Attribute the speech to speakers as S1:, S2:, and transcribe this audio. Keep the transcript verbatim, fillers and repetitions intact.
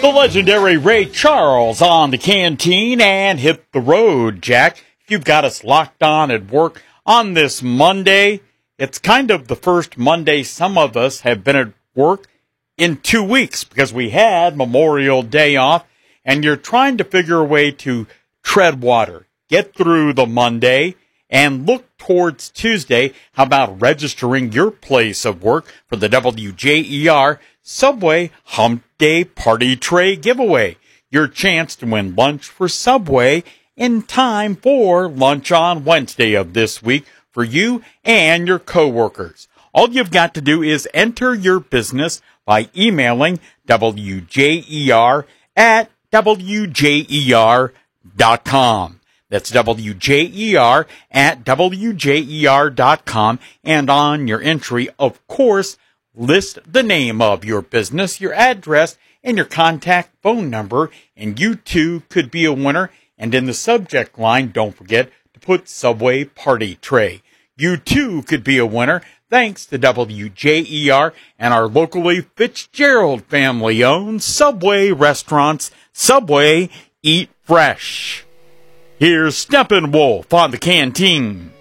S1: The legendary Ray Charles on the canteen and hit the road, Jack. You've got us locked on at work on this Monday. It's kind of the first Monday some of us have been at work in two weeks because we had Memorial Day off, and you're trying to figure a way to tread water, get through the Monday, and look towards Tuesday. How about registering your place of work for the W J E R Subway Hump Day Party Tray Giveaway? Your chance to win lunch for Subway in time for lunch on Wednesday of this week for you and your coworkers. All you've got to do is enter your business by emailing W J E R at W J E R dot com. That's W J E R at W J E R dot com. And on your entry, of course, list the name of your business, your address, and your contact phone number, and you too could be a winner. And in the subject line, don't forget to put Subway Party Tray. You too could be a winner thanks to W J E R and our locally Fitzgerald family-owned Subway restaurants. Subway, eat fresh. Here's Steppenwolf on the canteen.